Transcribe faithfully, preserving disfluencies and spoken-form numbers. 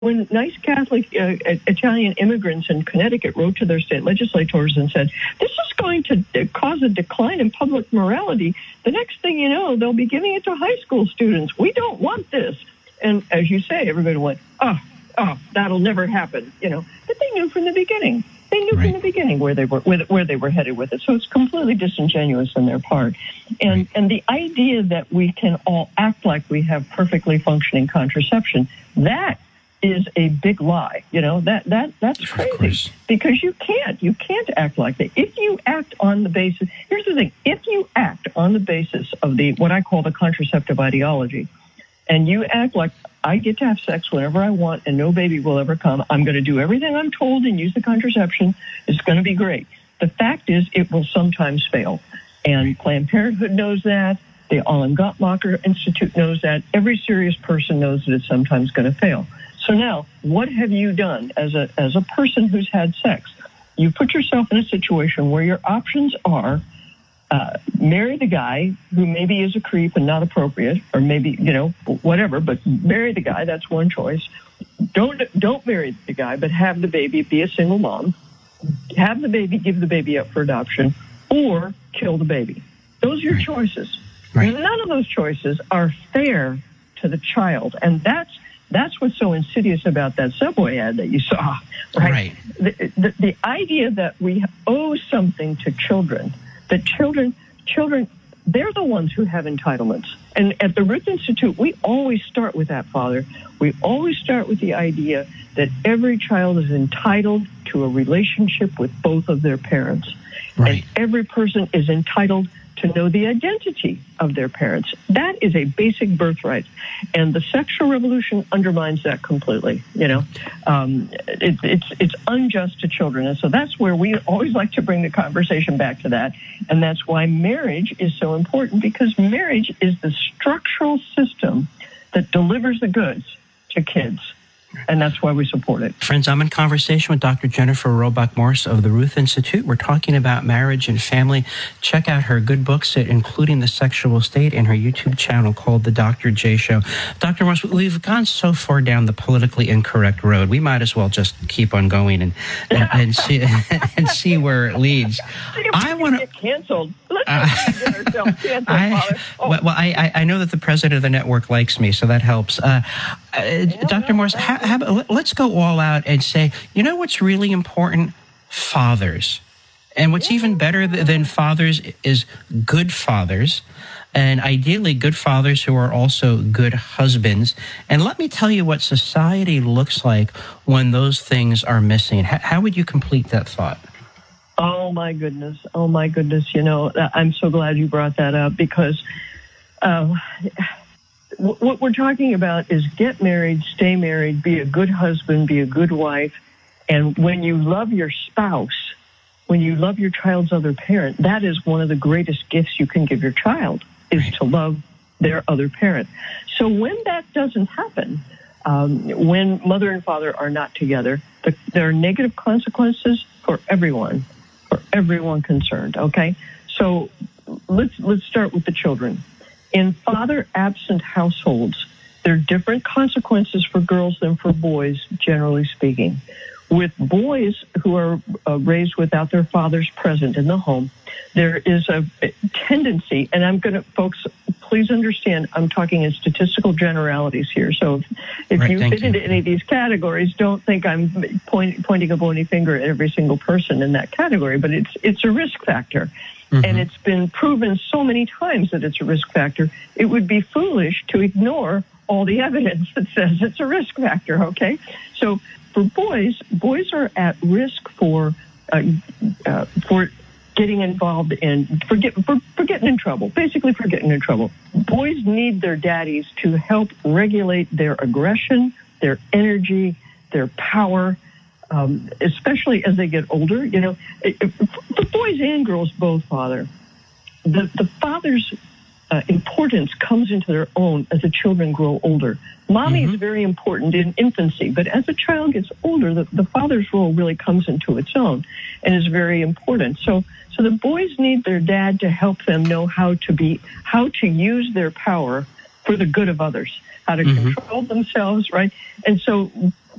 when nice Catholic uh, Italian immigrants in Connecticut wrote to their state legislators and said, this is going to cause a decline in public morality, the next thing you know, they'll be giving it to high school students. We don't want this. And as you say, everybody went, oh, oh, that'll never happen, you know. But they knew from the beginning. They knew right. from the beginning where they were where they were headed with it. So it's completely disingenuous on their part. And right. and the idea that we can all act like we have perfectly functioning contraception, that is a big lie. You know, that that that's crazy. Because you can't. You can't act like that. If you act on the basis, here's the thing, if you act on the basis of the what I call the contraceptive ideology, and you act like I get to have sex whenever I want and no baby will ever come, I'm going to do everything I'm told and use the contraception, it's going to be great. The fact is it will sometimes fail. And Planned Parenthood knows that. The Alan Guttmacher Institute knows that. Every serious person knows that it's sometimes going to fail. So now, what have you done as a as a person who's had sex? You put yourself in a situation where your options are Uh, marry the guy who maybe is a creep and not appropriate, or maybe, you know, whatever, but marry the guy, that's one choice. Don't don't marry the guy, but have the baby, be a single mom. Have the baby, give the baby up for adoption, or kill the baby. Those are your choices. Right. None of those choices are fair to the child, and that's that's what's so insidious about that Subway ad that you saw, right? right. The, the, the idea that we owe something to children, that children, children, they're the ones who have entitlements. And at the Ruth Institute, we always start with that, Father. We always start with the idea that every child is entitled to a relationship with both of their parents. Right. And every person is entitled to know the identity of their parents. That is a basic birthright. And the sexual revolution undermines that completely. You know, um, it, it's it's unjust to children. And so that's where we always like to bring the conversation back to that. And that's why marriage is so important, because marriage is the structural system that delivers the goods to kids. And that's why we support it. Friends, I'm in conversation with Doctor Jennifer Robach Morse of the Ruth Institute. We're talking about marriage and family. Check out her good books, including The Sexual State, and her YouTube channel called The Doctor J Show. Doctor Morse, we've gone so far down the politically incorrect road. We might as well just keep on going and and, and see and see where it leads. I want to get canceled. Let's uh, get ourselves canceled, I, Father. Oh. Well, well I, I know that the president of the network likes me, so that helps. Uh, uh, Doctor Morse, how, how, let's go all out and say, you know what's really important? Fathers. And what's even better than fathers is good fathers. And ideally, good fathers who are also good husbands. And let me tell you what society looks like when those things are missing. How, how would you complete that thought? Oh, my goodness. Oh, my goodness. You know, I'm so glad you brought that up, because uh, what we're talking about is get married, stay married, be a good husband, be a good wife. And when you love your spouse, when you love your child's other parent, that is one of the greatest gifts you can give your child, is to love their other parent. So when that doesn't happen, um, when mother and father are not together, the, there are negative consequences for everyone, for everyone concerned, okay? So let's let's start with the children. In father-absent households, there are different consequences for girls than for boys, generally speaking. With boys who are uh, raised without their fathers present in the home, there is a tendency, and I'm going to, folks, please understand, I'm talking in statistical generalities here. So if, if right, you fit you. into any of these categories, don't think I'm point, pointing a bony finger at every single person in that category, but it's it's a risk factor. Mm-hmm. And it's been proven so many times that it's a risk factor. It would be foolish to ignore all the evidence that says it's a risk factor, okay? So for boys, boys are at risk for uh, uh, for getting involved in, for, get, for, for getting in trouble, basically for getting in trouble. Boys need their daddies to help regulate their aggression, their energy, their power, Um, especially as they get older. You know, for boys and girls both, Father, the, the father's uh, importance comes into their own as the children grow older. Mommy mm-hmm. is very important in infancy, but as a child gets older, the, the father's role really comes into its own and is very important. So, so the boys need their dad to help them know how to be, how to use their power for the good of others, how to mm-hmm. control themselves, right? And so